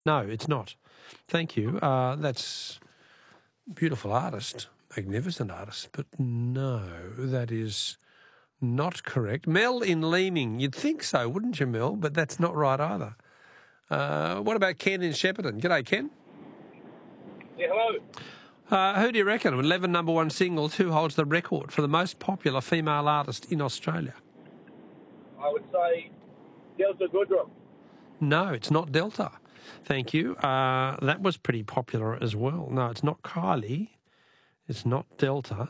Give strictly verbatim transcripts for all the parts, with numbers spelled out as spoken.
No, it's not. Thank you. Uh, that's beautiful artist, magnificent artist, but no, that is not correct. Mel in Leeming, you'd think so, wouldn't you, Mel? But that's not right either. Uh, what about Ken in Shepparton? G'day, Ken. Yeah, hello. Uh, who do you reckon? eleven number one singles, who holds the record for the most popular female artist in Australia? I would say Delta Goodrum. No, it's not Delta. Thank you. Uh, that was pretty popular as well. No, it's not Kylie. It's not Delta.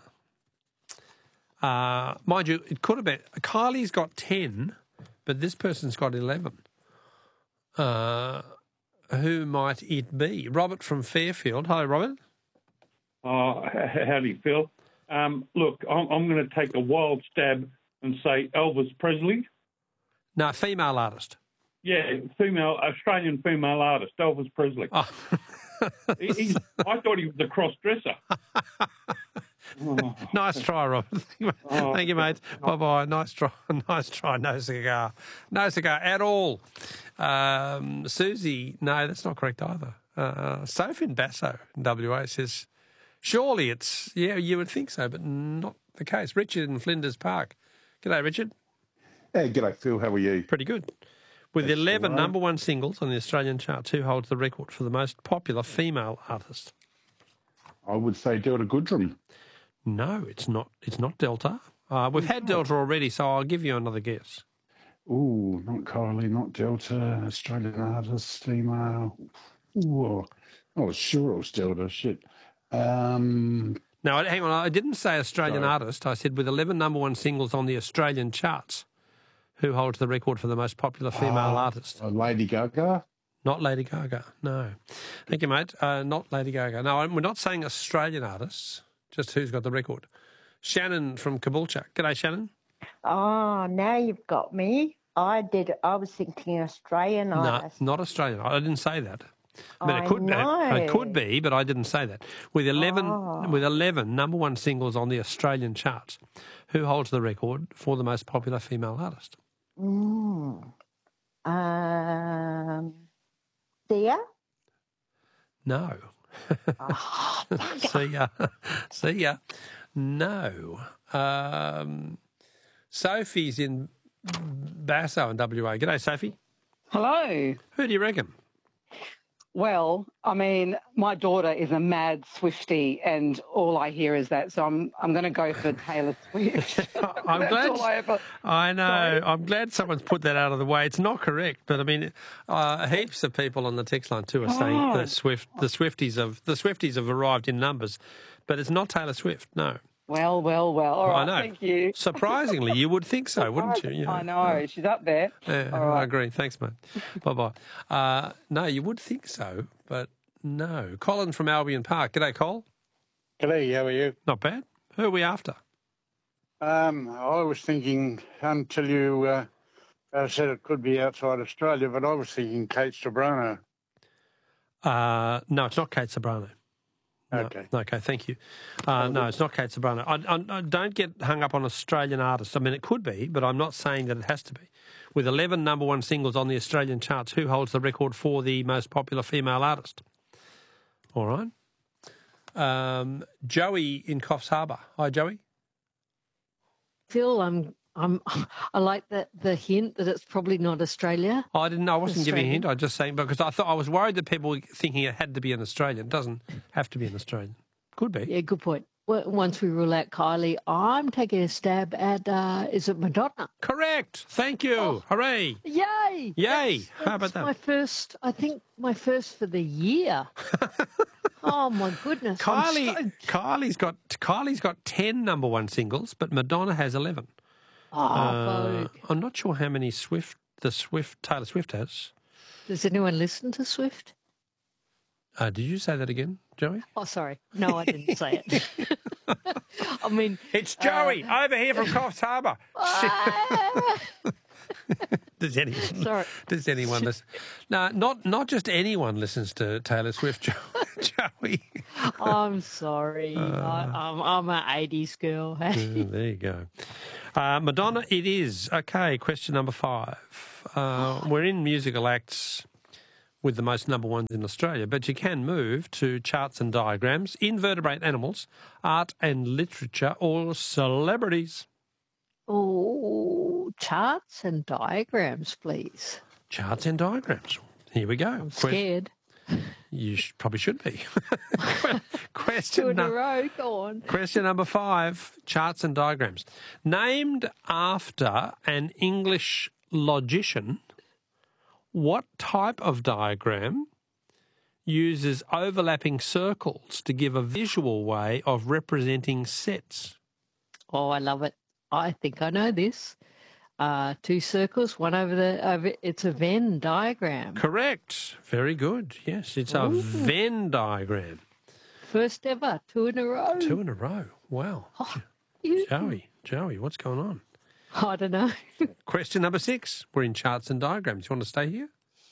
Uh, mind you, it could have been. Kylie's got ten, but this person's got eleven. Uh, who might it be? Robert from Fairfield. Hello, Robert. Oh, howdy, Phil. Um, look, I'm, I'm going to take a wild stab and say Elvis Presley. No, female artist. Yeah, female, Australian female artist, Elvis Presley. Oh. he, he, I thought he was a cross-dresser. Oh. Nice try, Robert. Oh. Thank you, mate. Bye-bye. Nice try. Nice try. No cigar. No cigar at all. Um, Susie, no, that's not correct either. Uh, Sophie in Basso in W A says, surely it's, yeah, you would think so, but not the case. Richard in Flinders Park. G'day, Richard. Hey, g'day, Phil. How are you? Pretty good. With That's eleven right. number one singles on the Australian charts, who holds the record for the most popular female artist? I would say Delta Goodrum. No, it's not. It's not Delta. Uh, we've had Delta already, so I'll give you another guess. Ooh, not Kylie, not Delta, Australian artist, female. Ooh, I was sure it was Delta. Shit. Um, No, I- hang on. I didn't say Australian Sorry. artist. I said with eleven number one singles on the Australian charts, who holds the record for the most popular female uh, artist? uh, Lady Gaga. Not Lady Gaga. No. Thank you, mate. Uh, not Lady Gaga. No, we're not saying Australian artists. Just who's got the record. Shannon from Caboolture. G'day, Shannon. Oh, now you've got me. I did. I was thinking Australian No, artist. not Australian. I didn't say that. I mean, it I could know. it could be, but I didn't say that. With eleven, Oh. with eleven number one singles on the Australian charts, who holds the record for the most popular female artist? Mm. Um, Thea? No. Oh, See ya. See ya. No. Um, Sophie's in Basso in W A. G'day, Sophie. Hello. Who do you reckon? Well, I mean, my daughter is a mad Swiftie, and all I hear is that. So I'm I'm going to go for Taylor Swift. I'm That's glad. all I ever. I know. Sorry. I'm glad someone's put that out of the way. It's not correct, but I mean, uh, heaps of people on the text line too are saying Oh. the Swift, the Swifties have the Swifties have arrived in numbers, but it's not Taylor Swift. No, Well, well, well. All right. I know. Thank you. Surprisingly, you would think so, wouldn't you? you I know. She's up there. Yeah, All I right. agree. Thanks, mate. Bye bye. Uh, no, you would think so, but no. Colin from Albion Park. G'day, Col. G'day, how are you? Not bad. Who are we after? Um, I was thinking until you uh, uh, said it could be outside Australia, but I was thinking Kate Sobrano. Uh, no, it's not Kate Sobrano. No, Okay. Okay, thank you. Uh, no, it's not Kate Sobrano. I, I, I don't get hung up on Australian artists. I mean, it could be, but I'm not saying that it has to be. With eleven number one singles on the Australian charts, who holds the record for the most popular female artist? All right. Um, Joey in Coffs Harbour. Hi, Joey. Phil, I'm, I'm, I like that the hint that it's probably not Australia. I didn't know. I wasn't giving a Australian. hint. I was just saying because I thought I was worried that people were thinking it had to be an Australian. It doesn't have to be an Australian. Could be. Yeah, good point. Well, once we rule out Kylie, I'm taking a stab at, uh, is it Madonna? Correct. Thank you. Hooray. Yay! Yay. That's, How about that's that? my first, I think, my first for the year. Oh, my goodness. I'm Kylie, stoked. Kylie's got Kylie's got ten number one singles, but Madonna has eleven. Oh, Uh, Vogue. I'm not sure how many Swift the Swift Taylor Swift has. Does anyone listen to Swift? Uh, did you say that again, Joey? Oh, sorry. No, I didn't say it. I mean, It's Joey over here from Coffs Harbour. ah, Does anyone? Sorry. Does anyone listen? No, not not just anyone listens to Taylor Swift, Jo- Joey. I'm sorry. Uh. I, I'm, I'm an eighties girl. Hey? Oh, there you go. Uh, Madonna, it is. Okay, question number five. Uh, we're in musical acts with the most number ones in Australia, but you can move to charts and diagrams, invertebrate animals, art and literature, or celebrities. Oh, charts and diagrams, please. Charts and diagrams. Here we go. I'm Quest- scared. You sh- probably should be. Two question, in a nu- row. Go on. question number five, charts and diagrams. Named after an English logician, what type of diagram uses overlapping circles to give a visual way of representing sets? Oh, I love it. I think I know this. Uh, two circles, one over the over. It's a Venn diagram. Correct. Very good. Yes, it's a Ooh. Venn diagram. First ever, two in a row. Two in a row. Wow. Oh, you- Joey, Joey, what's going on? I don't know. Question number six. We're in charts and diagrams. You want to stay here?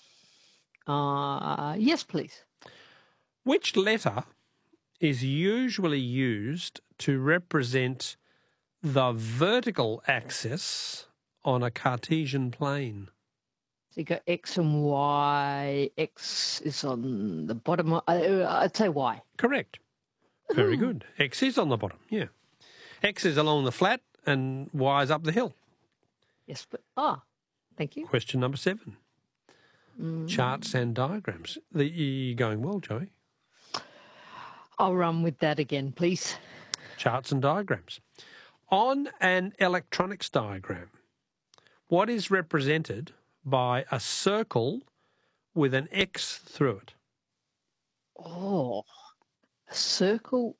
Uh, yes, please. Which letter is usually used to represent the vertical axis on a Cartesian plane? So you got X and Y. X is on the bottom. Uh, I'd say Y. Correct. Very good. X is on the bottom, yeah. X is along the flat and Y is up the hill. Yes, but ah, thank you. Question number seven. Mm. Charts and diagrams. The, you're going well, Joey. I'll run with that again, please. Charts and diagrams. On an electronics diagram, what is represented by a circle with an X through it? Oh, a circle.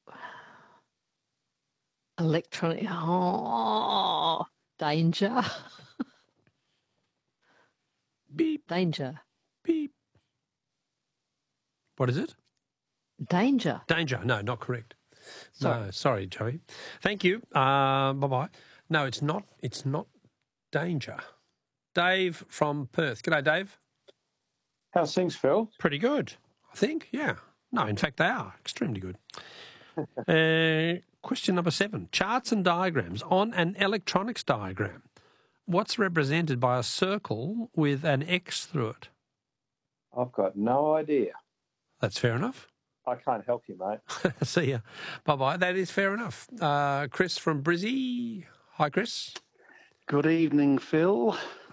Electronic. Oh, danger. Beep, Danger. beep. What is it? Danger. Danger. No, not correct. Sorry. No, sorry, Joey. Thank you. Uh, bye-bye. No, it's not. It's not danger. Dave from Perth. G'day, Dave. How's things, Phil? Pretty good, I think. Yeah. No, in fact, they are extremely good. uh, question number seven. Charts and diagrams. On an electronics diagram, what's represented by a circle with an X through it? I've got no idea. That's fair enough. I can't help you, mate. See ya. Bye-bye. That is fair enough. Uh, Chris from Brizzy. Hi, Chris. Good evening, Phil.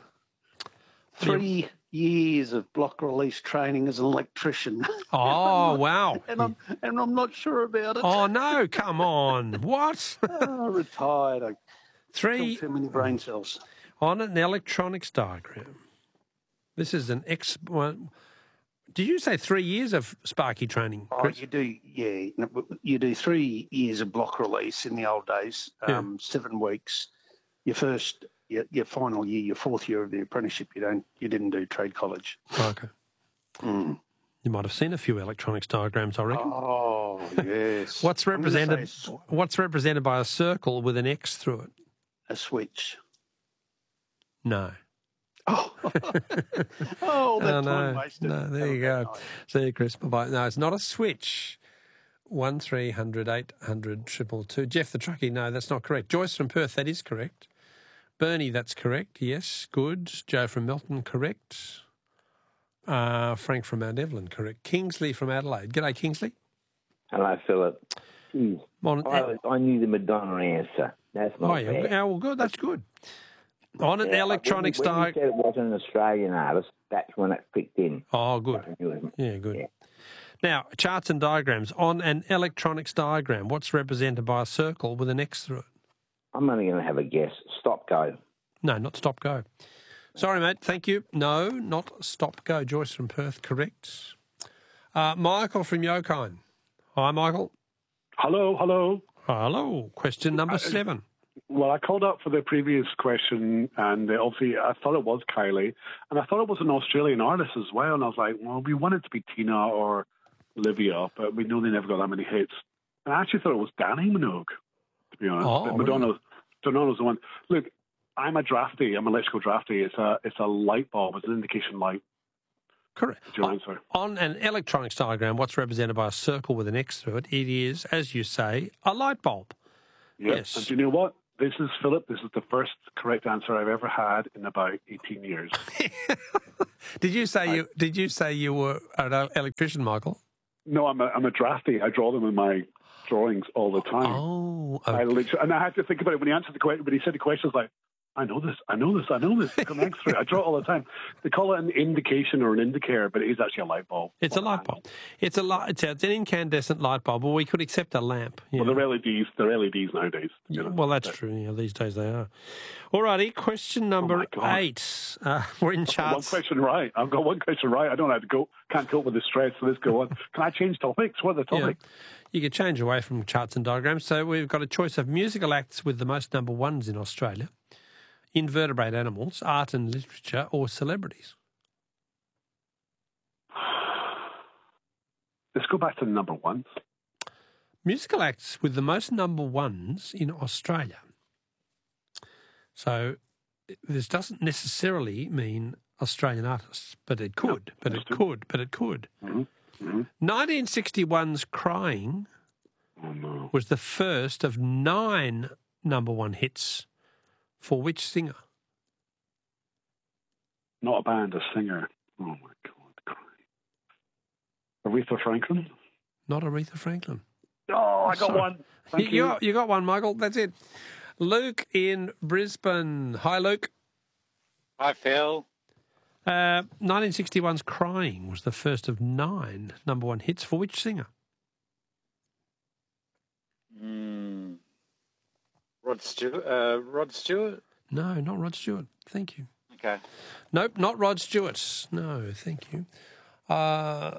Three years of block release training as an electrician. Oh, wow. and I'm and I'm not sure about it. Oh, no, come on. What? Oh, retired. I Three. killed too many brain cells. On an electronics diagram. This is an X. Well, did you say three years of Sparky training, Oh, Chris? you do, yeah. You do three years of block release in the old days, um, Yeah. seven weeks. Your first, your, your final year, your fourth year of the apprenticeship, you don't, you didn't do trade college. Okay. Mm. You might have seen a few electronics diagrams, I reckon. Oh, yes. What's I'm gonna represented? say s- What's represented by a circle with an X through it? A switch. No. Oh, oh that Oh, time no. wasted. No, there Have a you great go. night. See you, Chris. Bye-bye. No, it's not a switch. One three hundred eight hundred triple two. Jeff the truckie. No, that's not correct. Joyce from Perth. That is correct. Bernie. That's correct. Yes, good. Joe from Melton. Correct. Uh, Frank from Mount Evelyn. Correct. Kingsley from Adelaide. G'day, Kingsley. Hello, Philip. Geez, Mon- I, I knew the Madonna answer. That's not oh, yeah. bad. Yeah, well, good. That's good. On an Yeah, electronics when, when you diagram. said it wasn't an Australian artist, that's when it clicked in. Oh, good. I knew it. Yeah, good. Yeah. Now, charts and diagrams. On an electronics diagram, what's represented by a circle with an X through it? I'm only going to have a guess. Stop, go. No, not stop, go. Sorry, mate. Thank you. No, not stop, go. Joyce from Perth, correct. Uh, Michael from Yokine. Hi, Michael. Hello, hello. Hello. Question number seven. Well, I called up for the previous question, and uh, obviously I thought it was Kylie, and I thought it was an Australian artist as well, and I was like, well, we want it to be Tina or Olivia, but we know they never got that many hits. And I actually thought it was Danny Minogue, to be honest. Oh, But Madonna, Madonna's the one. Look, I'm a drafty. I'm an electrical drafty. It's a it's a light bulb. It's an indication light. Correct. That's your answer. On an electronics diagram, what's represented by a circle with an X through it? It is, as you say, a light bulb. Yeah. Yes. And do you know what? This is Philip. This is the first correct answer I've ever had in about eighteen years. Did you say you Did you say you were an electrician, Michael? No, I'm a, I'm a drafty. I draw them in my drawings all the time. Oh, I literally, and I had to think about it when he answered the question. When he said the question, I was like, I know this, I know this, I know this. It connects through. I draw it all the time. They call it an indication or an indicator, but it is actually a light bulb. It's a light bulb. It's a light. It's, a, it's an incandescent light bulb, or we could accept a lamp. Yeah. Well, they're L E Ds. They're L E Ds nowadays. You know? Well, that's true. Yeah, these days they are. All righty, question number oh eight. Uh, we're in charts. One question right. I've got one question right. I don't have to go. Can't cope with the stress. So let's go on. Can I change topics? What are the topics? Yeah. You could change away from charts and diagrams. So we've got a choice of musical acts with the most number ones in Australia, invertebrate animals, art and literature, or celebrities. Let's go back to the number ones. Musical acts with the most number ones in Australia. So this doesn't necessarily mean Australian artists, but it could, no, but it true. could, but it could. Mm-hmm. Mm-hmm. nineteen sixty-one's Crying oh, no. was the first of nine number one hits for which singer? Not a band, a singer. Oh, my God. Crying. Aretha Franklin? Not Aretha Franklin. Oh, I got Sorry. one. Thank you, you. Got, you got one, Michael. That's it. Luke in Brisbane. Hi, Luke. Hi, Phil. Uh, nineteen sixty-one's Crying was the first of nine number one hits for which singer? Mm. Rod Stewart. Uh, Rod Stewart? No, not Rod Stewart. Thank you. Okay. Nope, not Rod Stewart. No, thank you. Uh,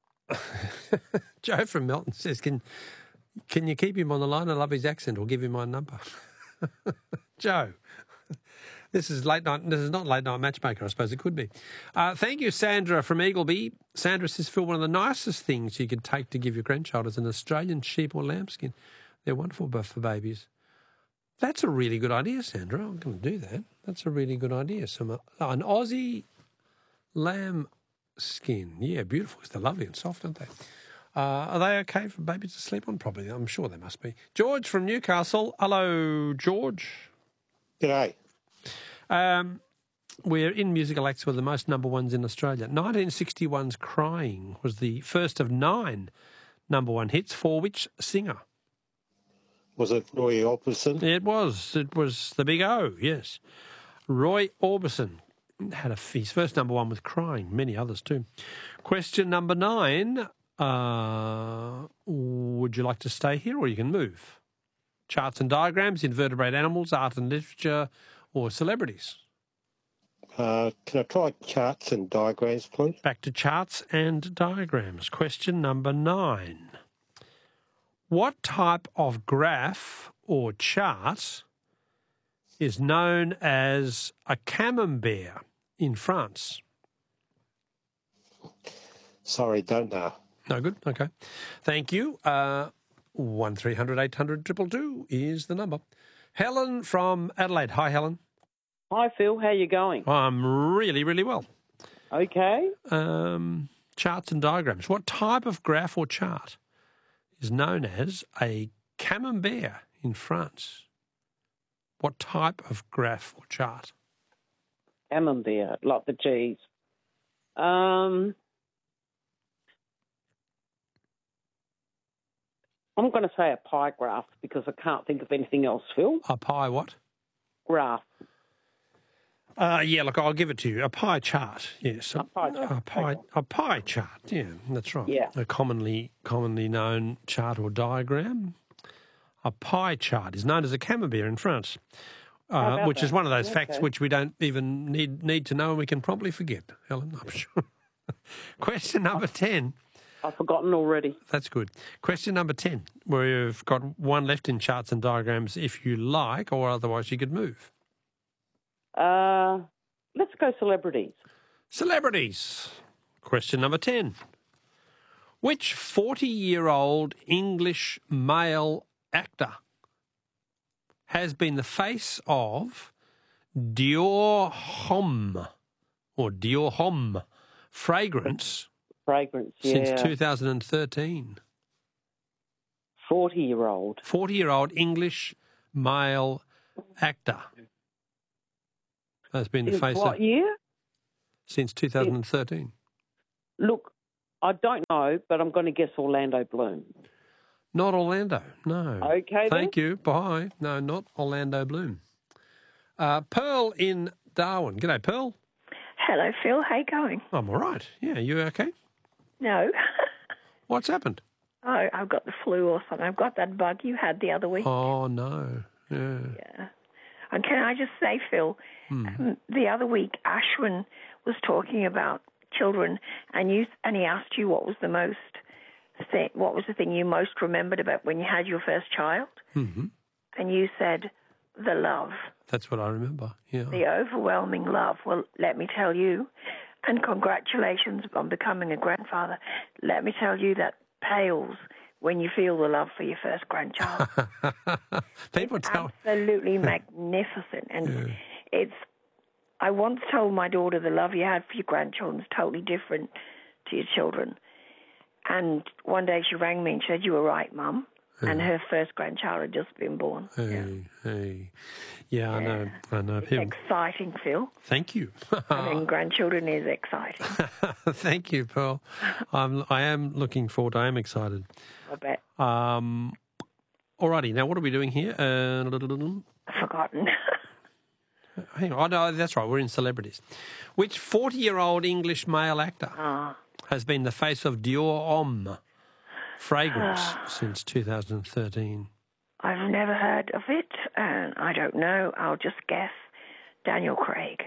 Joe from Melton says, can can you keep him on the line? I love his accent. Or give him my number. Joe. This is late night. This is not late night matchmaker. I suppose it could be. Uh, thank you, Sandra from Eagleby. Sandra says, Phil, one of the nicest things you could take to give your grandchild is an Australian sheep or lambskin. They're wonderful for babies. That's a really good idea, Sandra. I'm going to do that. That's a really good idea. Some uh, an Aussie lamb skin. Yeah, beautiful. Because they're lovely and soft, aren't they? Uh, are they okay for babies to sleep on? Probably. I'm sure they must be. George from Newcastle. Hello, George. G'day. Um, we're in musical acts with the most number ones in Australia. nineteen sixty-one's Crying was the first of nine number one hits for which singer? Was it Roy Orbison? It was. It was the big O, yes. Roy Orbison had a, his first number one with Crying, many others too. Question number nine. Uh, would you like to stay here or you can move? Charts and diagrams, invertebrate animals, art and literature, or celebrities? Uh, can I try charts and diagrams, please? Back to charts and diagrams. Question number nine. What type of graph or chart is known as a camembert in France? Sorry, don't know. No good? Okay. Thank you. Uh, one three hundred eight hundred two two two is the number. Helen from Adelaide. Hi, Helen. Hi, Phil. How you going? I'm really, really well. Okay. Um, charts and diagrams. What type of graph or chart is known as a camembert in France? What type of graph or chart? Camembert, like the cheese. Um, I'm going to say a pie graph because I can't think of anything else, Phil. A pie what? Graph. Uh, yeah, look, I'll give it to you. A pie chart, yes. A pie chart. A pie, a pie chart, yeah, that's right. Yeah. A commonly commonly known chart or diagram. A pie chart is known as a camembert in France, uh, which that? is one of those Okay. facts which we don't even need need to know and we can promptly forget, Helen, I'm sure. Question number ten. I've forgotten already. That's good. Question number ten. We've got one left in charts and diagrams if you like, or otherwise you could move. Uh, let's go celebrities. Celebrities. Question number ten. Which forty-year-old English male actor has been the face of Dior Homme or Dior Homme fragrance, fragrance yeah. since two thousand thirteen? forty-year-old. forty-year-old English male actor has been the Since face what of year? since two thousand thirteen. Look, I don't know, but I'm going to guess Orlando Bloom. Not Orlando, no. Okay, Thank you. Bye. No, not Orlando Bloom. Uh, Pearl in Darwin. G'day, Pearl. Hello, Phil. How you going? I'm all right. Yeah, you okay? No. What's happened? Oh, I've got the flu or something. I've got that bug you had the other week. Oh, no. Yeah. Yeah. And can I just say, Phil, Hmm. um, the other week Ashwin was talking about children, and you and he asked you what was the most thing, what was the thing you most remembered about when you had your first child, Mm-hmm. and you said the love, That's what I remember. Yeah. the overwhelming love. Well, let me tell you, and congratulations on becoming a grandfather. Let me tell you that pales when you feel the love for your first grandchild. People tell Absolutely magnificent, and it's. I once told my daughter the love you had for your grandchildren is totally different to your children. And one day she rang me and said, "You were right, Mum." And Yeah. her first grandchild had just been born. Hey, hey. Yeah, I know. I know. People. Exciting, Phil. Thank you. Having grandchildren is exciting. Thank you, Pearl. I'm, I am looking forward. I am excited. I bet. Um, alrighty. Now, what are we doing here? Uh, I've forgotten. hang on. Oh, no, that's right. We're in celebrities. Which forty-year-old English male actor Ah. has been the face of Dior Homme fragrance since two thousand thirteen? I've never heard of it, and I don't know. I'll just guess Daniel Craig.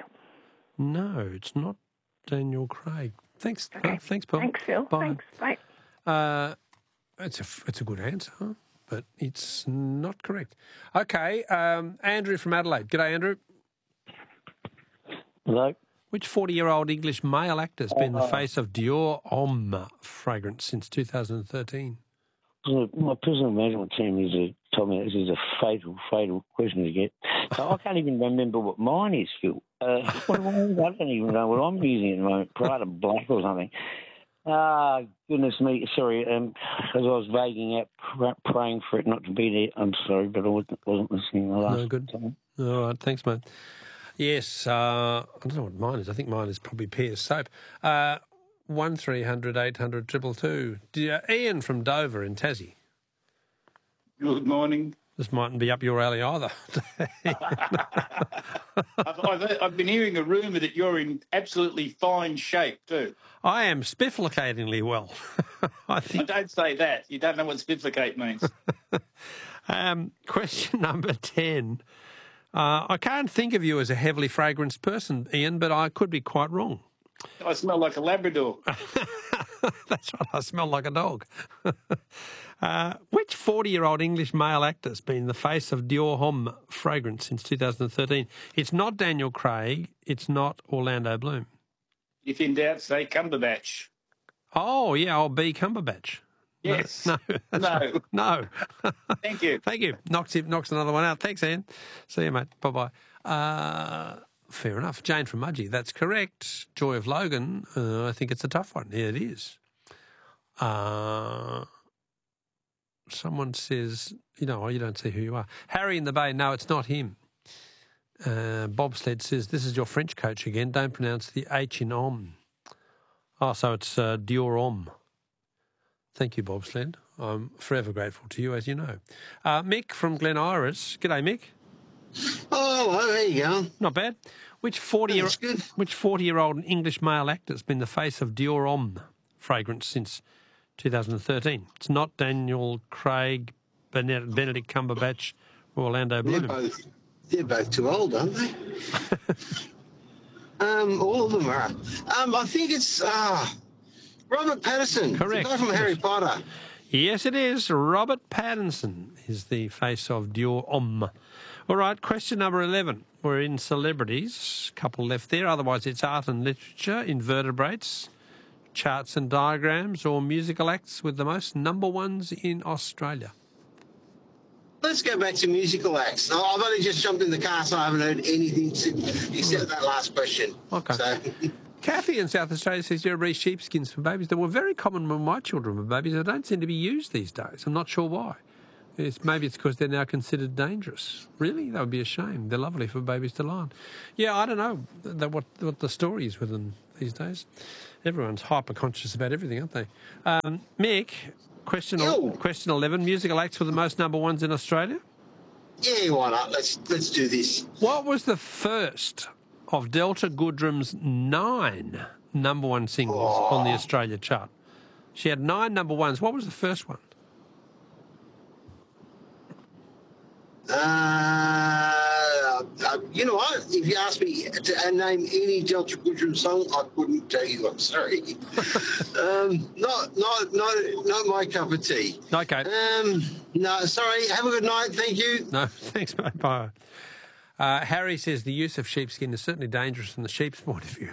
No, it's not Daniel Craig. Thanks. Okay. uh, thanks, Paul. Thanks, Phil. Bye. Thanks. Bye. Uh, it's a it's a good answer, but it's not correct. Okay, um, Andrew from Adelaide. G'day, Andrew. Hello. Which forty-year-old English male actor has been the Uh, face of Dior Homme fragrance since two thousand thirteen? So my personal management team is a, told me this is a fatal, fatal question to get. So I can't even remember what mine is, Phil. Uh, what am I, I don't even know what I'm using at the moment. Prada Black or something. Ah, goodness me. Sorry. Um, as I was vaguing out, pr- praying for it not to be there. I'm sorry, but I wasn't, wasn't listening the last No good. time. All right, thanks, mate. Yes, uh, I don't know what mine is. I think mine is probably Pear's soap. Uh, one three hundred eight hundred triple two. Uh, Ian from Dover in Tassie. Good morning. This mightn't be up your alley either. I've, I've, I've been hearing a rumour that you're in absolutely fine shape too. I am spifflicatingly well. I think. Don't say that. You don't know what spifflicate means. Um, question number ten. Uh, I can't think of you as a heavily fragranced person, Ian, but I could be quite wrong. I smell like a Labrador. That's right, I smell like a dog. uh, which forty-year-old English male actor has been the face of Dior Homme fragrance since two thousand thirteen? It's not Daniel Craig. It's not Orlando Bloom. If in doubt, say Cumberbatch. Oh, yeah, I'll be Cumberbatch. Yes. No. No. that's No. right. No. Thank you. Thank you. Knocks, it, knocks another one out. Thanks, Ian. See you, mate. Bye-bye. Uh, fair enough. Jane from Mudgee. That's correct. Joy of Logan. Uh, I think it's a tough one. Yeah, it is. Uh, someone says, you know, you don't see who you are. Harry in the Bay. No, it's not him. Uh, Bobsled says, this is your French coach again. Don't pronounce the H in Homme. Oh, so it's uh, Dior Homme. Thank you, Bobsled. I'm forever grateful to you, as you know. Uh, Mick from Glen Iris. G'day, Mick. Oh, hello, there you go. Not bad. Which forty-year which forty-year-old English male actor has been the face of Dior Homme fragrance since two thousand thirteen? It's not Daniel Craig, Benedict, Benedict Cumberbatch, or Orlando They're Bloom. both, they're both too old, aren't they? um, all of them are. Um, I think it's uh, Robert Pattinson. Correct. The guy from Harry Potter. Yes, it is. Robert Pattinson is the face of Dior Homme. All right, question number eleven. We're in celebrities. Couple left there. Otherwise, it's art and literature, invertebrates, charts and diagrams, or musical acts with the most number ones in Australia. Let's go back to musical acts. Oh, I've only just jumped in the car, so I haven't heard anything since, except that last question. Okay. So, Kathy in South Australia says, you read sheepskins for babies. They were very common when my children were babies. They don't seem to be used these days. I'm not sure why. It's, maybe it's because they're now considered dangerous. Really? That would be a shame. They're lovely for babies to lie on. Yeah, I don't know that what, what the story is with them these days. Everyone's hyper-conscious about everything, aren't they? Um, Mick, question, question eleven, musical acts with the most number ones in Australia? Yeah, why not? Let's, let's do this. What was the first of Delta Goodrum's nine number one singles Oh. on the Australia chart? She had nine number ones. What was the first one? Uh, uh, you know what? If you ask me to name any Delta Goodrum song, I couldn't tell you. I'm sorry. um, not, not, not, not my cup of tea. Okay. Um, no, sorry. Have a good night. Thank you. No, thanks, mate. Bye. Uh, Harry says the use of sheepskin is certainly dangerous from the sheep's point of view.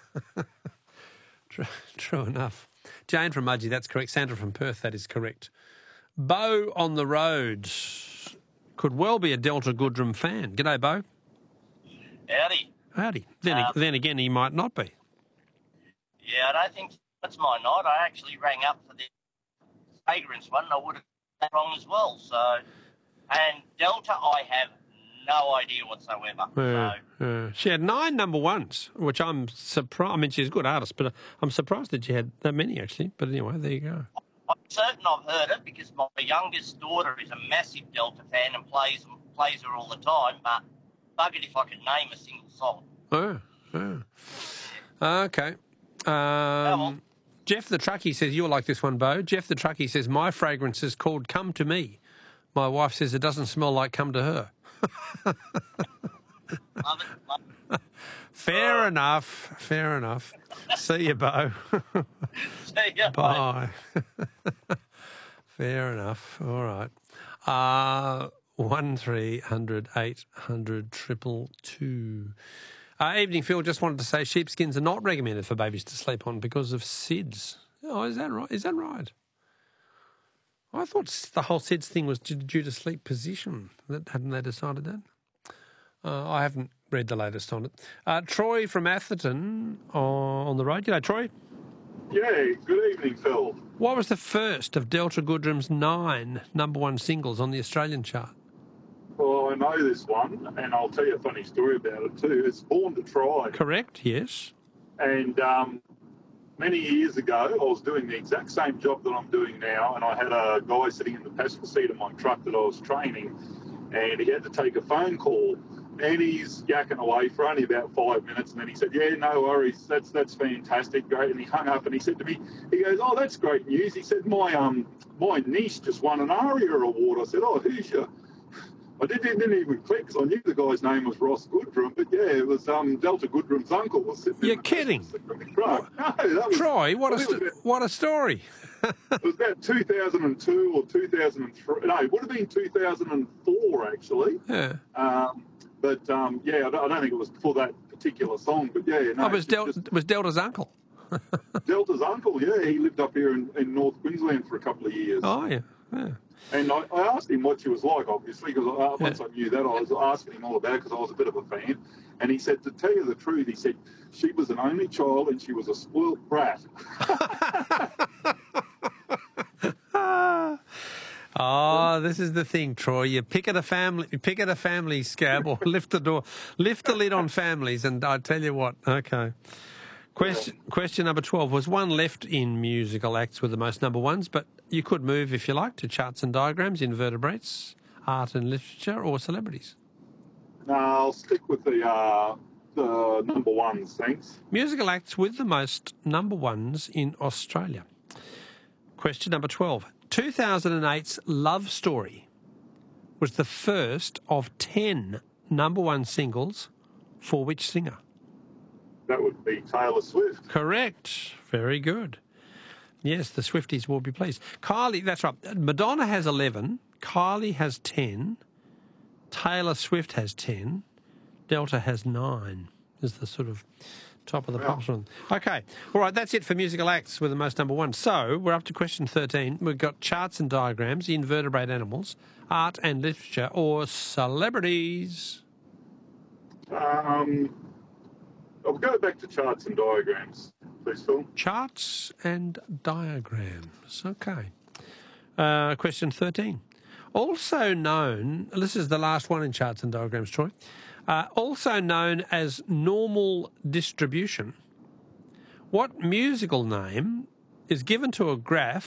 true, true enough. Jane from Mudgee, that's correct. Sandra from Perth, that is correct. Bo on the road could well be a Delta Goodrum fan. G'day, Bo. Howdy. Howdy. Then, Um, then again, he might not be. Yeah, I don't think that's my night. I actually rang up for the fragrance one, and I would have got that wrong as well. So, and Delta, I have no idea whatsoever. Yeah, yeah. She had nine number ones, which I'm surprised. I mean, she's a good artist, but I'm surprised that she had that many, actually. But anyway, there you go. I'm certain I've heard it because my youngest daughter is a massive Delta fan and plays plays her all the time. But buggered if I could name a single song. Oh, oh. Okay. Um, Jeff the Truckie says, you'll like this one, Bo. Jeff the Truckie says, my fragrance is called Come to Me. My wife says it doesn't smell like Come to Her. Love it, love it. Fair enough. Fair enough. See you, Bo. See ya, Bye. Fair enough. All right. Uh, one three hundred eight hundred triple two. Uh, evening, Phil. Just wanted to say sheepskins are not recommended for babies to sleep on because of S I D S. Oh, is that right? Is that right? I thought the whole S I D S thing was due due to sleep position. That, hadn't they decided that? Uh, I haven't read the latest on it. Uh, Troy from Atherton uh, on the road. G'day, Troy. Yeah, good evening, Phil. What was the first of Delta Goodrum's nine number one singles on the Australian chart? Well, I know this one, and I'll tell you a funny story about it too. It's Born to Try. Correct, yes. And um, many years ago, I was doing the exact same job that I'm doing now, and I had a guy sitting in the passenger seat of my truck that I was training, and he had to take a phone call. And he's yakking away for only about five minutes, and then he said, yeah, no worries, that's that's fantastic, great. And he hung up and he said to me, he goes, oh, that's great news. He said, my um my niece just won an ARIA award. I said, oh, who's your... I didn't, didn't even click because I knew the guy's name was Ross Goodrum, but yeah, it was um, Delta Goodrum's uncle was sitting You're in the kidding. truck. No, that was... Troy, what a, it was st- what a story. It was about two thousand two or two thousand three. No, it would have been two thousand four, actually. Yeah. Um, but, um, yeah, I don't, I don't think it was for that particular song, but, yeah. No, oh, it was, it's Del- just it was Delta's uncle. Delta's uncle, yeah. He lived up here in, in North Queensland for a couple of years. Oh, yeah, yeah. And I, I asked him what she was like, obviously, because uh, once Yeah. I knew that, I was asking him all about it because I was a bit of a fan. And he said, to tell you the truth, he said, she was an only child and she was a spoilt brat. Oh, this is the thing, Troy. You pick at a family, you pick at a family scab, or lift the door, lift the lid on families, and I tell you what. Okay. Question question number twelve. Was one left in musical acts with the most number ones, but you could move if you like to charts and diagrams, invertebrates, art and literature, or celebrities. No, I'll stick with the uh, the number ones, thanks. Musical acts with the most number ones in Australia. Question number twelve. two thousand eight's Love Story was the first of ten number one singles for which singer? That would be Taylor Swift. Correct. Very good. Yes, the Swifties will be pleased. Kylie, that's right. Madonna has eleven. Kylie has ten. Taylor Swift has ten. Delta has nine. Is the sort of top of the pops one. Okay. All right, that's it for musical acts with the most number one. So we're up to question thirteen. We've got charts and diagrams, invertebrate animals, art and literature, or celebrities. Um, I'll go back to charts and diagrams, please, Phil. Charts and diagrams. Okay. Uh, question thirteen. Also known, this is the last one in charts and diagrams, Troy, uh, also known as normal distribution. What musical name is given to a graph